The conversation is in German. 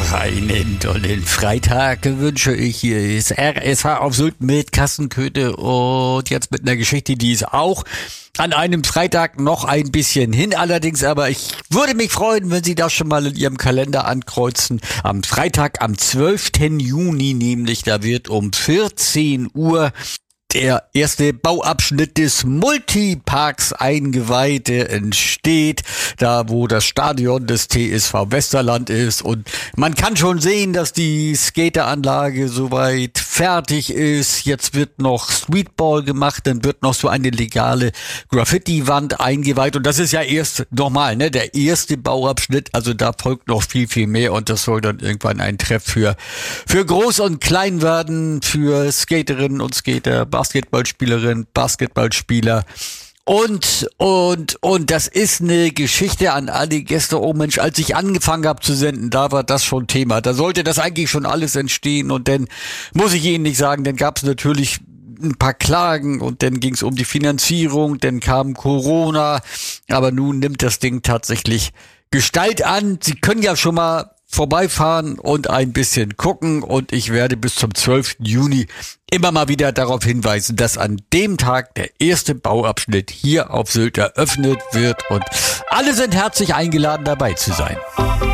Einen tollen Freitag wünsche ich. Hier ist RSH auf Sylt mit Kassenköthe und jetzt mit einer Geschichte, die ist auch an einem Freitag noch ein bisschen hin. Allerdings aber, ich würde mich freuen, wenn Sie das schon mal in Ihrem Kalender ankreuzen. Am Freitag, am 12. Juni nämlich, da wird um 14 Uhr der erste Bauabschnitt des Multiparks eingeweiht, der entsteht, da wo das Stadion des TSV Westerland ist. Und man kann schon sehen, dass die Skateranlage soweit fertig ist. Jetzt wird noch Streetball gemacht, dann wird noch so eine legale Graffiti-Wand eingeweiht. Und das ist ja erst nochmal, ne, der erste Bauabschnitt. Also da folgt noch viel, viel mehr. Und das soll dann irgendwann ein Treff für Groß und Klein werden, für Skaterinnen und Skater, Basketballspielerinnen, Basketballspieler. Und das ist eine Geschichte an alle Gäste. Oh Mensch, als ich angefangen habe zu senden, da war das schon Thema. Da sollte das eigentlich schon alles entstehen. Und dann muss ich Ihnen nicht sagen, dann gab es natürlich ein paar Klagen und dann ging es um die Finanzierung, dann kam Corona. Aber nun nimmt das Ding tatsächlich Gestalt an. Sie können ja schon mal vorbeifahren und ein bisschen gucken, und ich werde bis zum 12. Juni immer mal wieder darauf hinweisen, dass an dem Tag der erste Bauabschnitt hier auf Sylt eröffnet wird, und alle sind herzlich eingeladen, dabei zu sein.